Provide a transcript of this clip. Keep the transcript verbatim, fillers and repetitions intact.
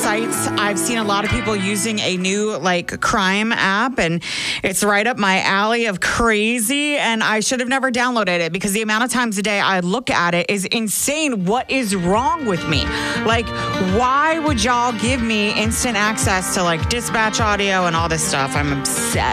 sites. I've seen a lot of people using a new like crime app, and it's right up my alley of crazy. And I should have never downloaded it because the amount of times a day I look at it is insane. What is wrong with me? Like, why would y'all give me instant access to like dispatch audio and all this stuff? I'm obsessed.